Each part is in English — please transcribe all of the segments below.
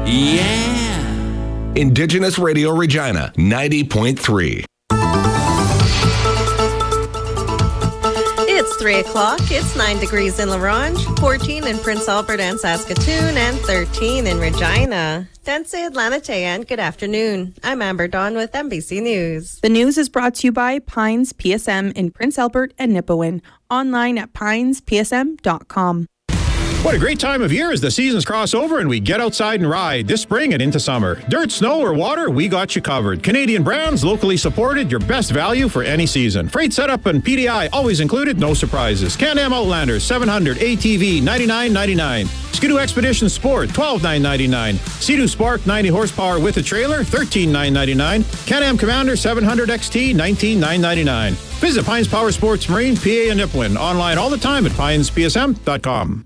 Yeah. Indigenous Radio Regina, 90.3. It's 3 o'clock. It's 9 degrees in La Ronge, 14 in Prince Albert and Saskatoon, and 13 in Regina. Dense Atlanite, and good afternoon. I'm Amber Dawn with MBC News. The news is brought to you by Pines PSM in Prince Albert and Nipawin. Online at pinespsm.com. What a great time of year as the seasons cross over and we get outside and ride this spring and into summer. Dirt, snow, or water, we got you covered. Canadian brands, locally supported, your best value for any season. Freight setup and PDI always included, no surprises. Can-Am Outlander 700 ATV $99.99. Skidoo Expedition Sport $12,999. Sea-Doo Spark 90 horsepower with a trailer $13,999. Can-Am Commander 700 XT $19,999. Visit Pines Power Sports Marine, PA and Nipawin. Online all the time at pinespsm.com.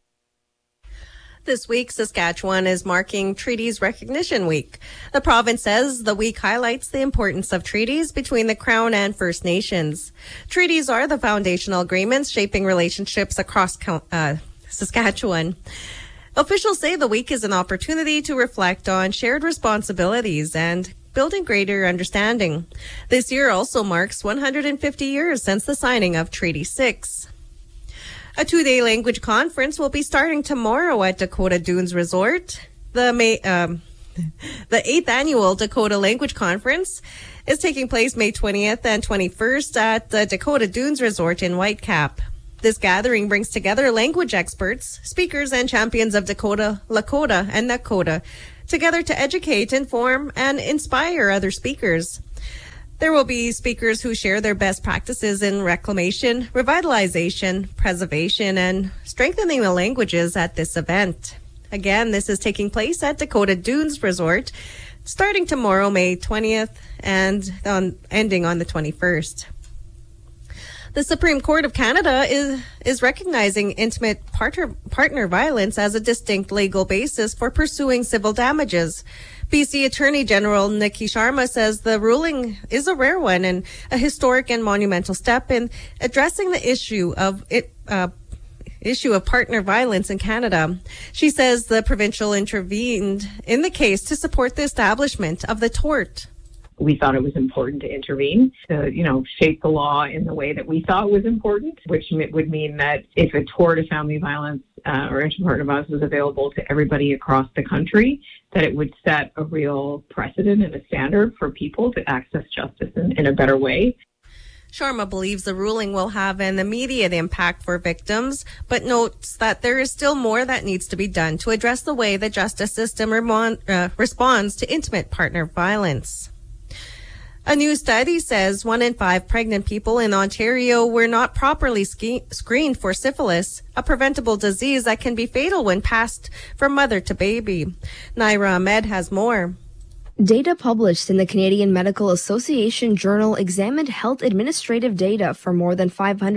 This week, Saskatchewan is marking Treaties Recognition Week. The province says the week highlights the importance of treaties between the Crown and First Nations. Treaties are the foundational agreements shaping relationships across Saskatchewan. Officials say the week is an opportunity to reflect on shared responsibilities and building greater understanding. This year also marks 150 years since the signing of Treaty 6. A two-day language conference will be starting tomorrow at Dakota Dunes Resort. The 8th annual Dakota Language Conference is taking place May 20th and 21st at the Dakota Dunes Resort in Whitecap. This gathering brings together language experts, speakers, and champions of Dakota, Lakota, and Nakota together to educate, inform, and inspire other speakers. There will be speakers who share their best practices in reclamation, revitalization, preservation, and strengthening the languages at this event. Again, this is taking place at Dakota Dunes Resort, starting tomorrow, May 20th, and ending on the 21st. The Supreme Court of Canada is recognizing intimate partner violence as a distinct legal basis for pursuing civil damages. BC Attorney General Nikki Sharma says the ruling is a rare one and a historic and monumental step in addressing the issue of partner violence in Canada. She says the provincial intervened in the case to support the establishment of the tort. We thought it was important to intervene, to, shape the law in the way that we thought was important, which would mean that if a tort of family violence or inter-partner violence was available to everybody across the country, that it would set a real precedent and a standard for people to access justice in a better way. Sharma believes the ruling will have an immediate impact for victims, but notes that there is still more that needs to be done to address the way the justice system responds to intimate partner violence. A new study says 1 in 5 pregnant people in Ontario were not properly screened for syphilis, a preventable disease that can be fatal when passed from mother to baby. Naira Ahmed has more. Data published in the Canadian Medical Association Journal examined health administrative data for more than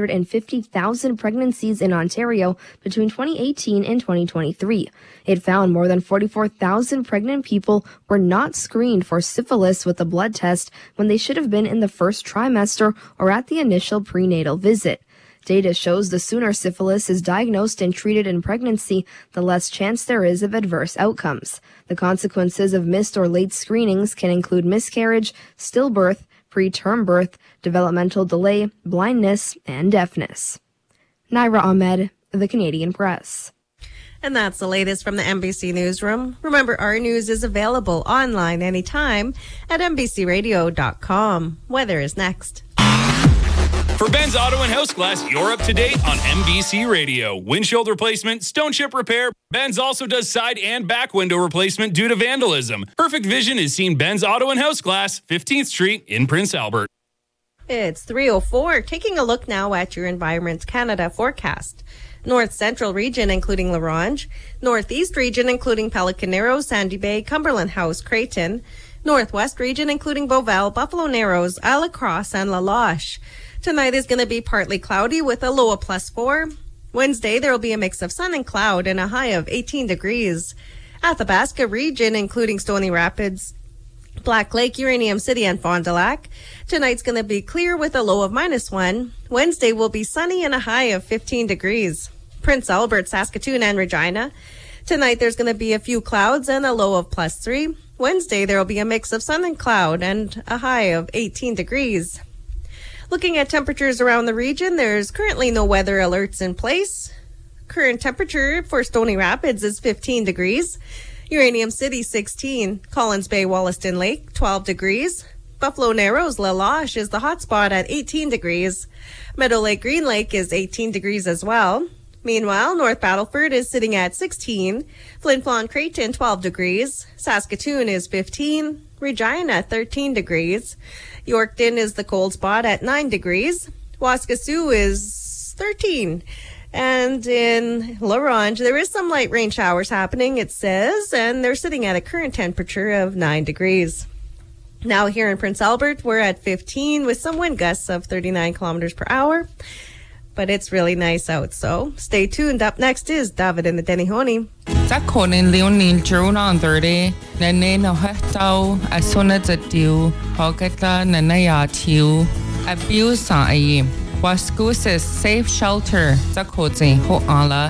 550,000 pregnancies in Ontario between 2018 and 2023. It found more than 44,000 pregnant people were not screened for syphilis with a blood test when they should have been in the first trimester or at the initial prenatal visit. Data shows the sooner syphilis is diagnosed and treated in pregnancy, the less chance there is of adverse outcomes. The consequences of missed or late screenings can include miscarriage, stillbirth, preterm birth, developmental delay, blindness, and deafness. Naira Ahmed, The Canadian Press. And that's the latest from the MBC Newsroom. Remember, our news is available online anytime at mbcradio.com. Weather is next. For Ben's Auto and House Glass, you're up to date on MBC Radio. Windshield replacement, stone chip repair. Ben's also does side and back window replacement due to vandalism. Perfect Vision is seen Ben's Auto and House Glass, 15th Street in Prince Albert. It's 3:04. Taking a look now at your Environment Canada forecast. North Central region, including La Ronge. Northeast region, including Pelican Narrows, Sandy Bay, Cumberland House, Creighton. Northwest region, including Beauval, Buffalo Narrows, Isle Cross, and La Loche. Tonight is going to be partly cloudy with a low of +4. Wednesday, there will be a mix of sun and cloud and a high of 18 degrees. Athabasca region, including Stony Rapids, Black Lake, Uranium City, and Fond du Lac. Tonight's going to be clear with a low of -1. Wednesday will be sunny and a high of 15 degrees. Prince Albert, Saskatoon, and Regina. Tonight, there's going to be a few clouds and a low of +3. Wednesday, there will be a mix of sun and cloud and a high of 18 degrees. Looking at temperatures around the region, there's currently no weather alerts in place. Current temperature for Stony Rapids is 15 degrees. Uranium City, 16. Collins Bay, Wollaston Lake, 12 degrees. Buffalo Narrows, La Loche is the hotspot at 18 degrees. Meadow Lake, Green Lake is 18 degrees as well. Meanwhile, North Battleford is sitting at 16. Flin Flon Creighton, 12 degrees. Saskatoon is 15. Regina, 13 degrees. Yorkton is the cold spot at 9 degrees. Waskesiu is 13. And in La Ronge, there is some light rain showers happening, it says, and they're sitting at a current temperature of 9 degrees. Now here in Prince Albert, we're at 15 with some wind gusts of 39 kilometers per hour. But it's really nice out, so stay tuned. Up next is David and the Denihoni. Zakonin Leonil Juna 30, Nene no Hetau, Asuna Zatiu, Hogata Nanaya Tiu, Abusa Ayi, Waskusis Safe Shelter, Zakotzi Hoala,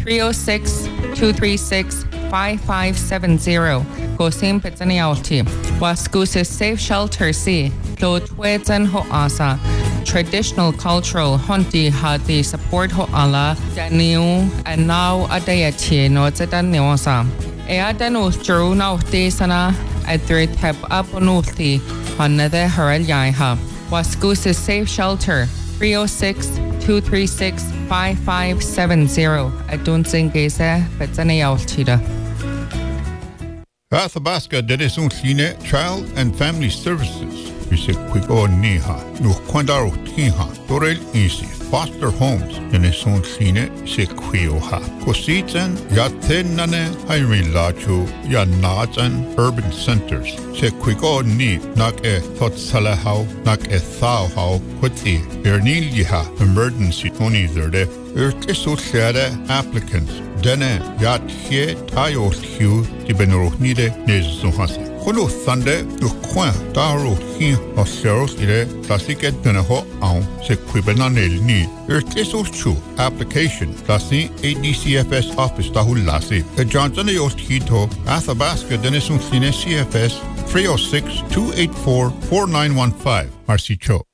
306-236-5570, Gosim Petanialti, Waskusis Safe Shelter C, Lotwetan Hoasa. Traditional cultural hunti hati support ho ala daniu and now adayati no zedan neosa e adanu juru no te sana adri tap up onulti hanade haral yaiha waskus safe shelter 306-236-5570 adun singese betzane altida Athabasca Dedison Cine Child and Family Services. Quick Neha, no Quandaro Tiha, Dorel Easy, Foster Homes, Denison Cine, Sequioha, Cositan, Yatenane, Irene Lacho, Yanazan, Urban Centers, Sequico Ni, Nak e Thotsalahau, Nak e Thauhau, Quati, Berniliha, Emergency Tony Zerde, Urtisociade applicants, Dene, Yat Hie, Tayo Hugh, Tibenorohnide, Nezuhase. Kolo Thande, the Quan, Daro, Hin, or Seros, Classic Benaho, Se Quibananel Ni, Urtisos Chu, application, Classi, ADCFS Office, Tahulasi, a Johnson Yost Hito, Athabasca, Denison Cine CFS, 306-284-4915, Marcy Cho.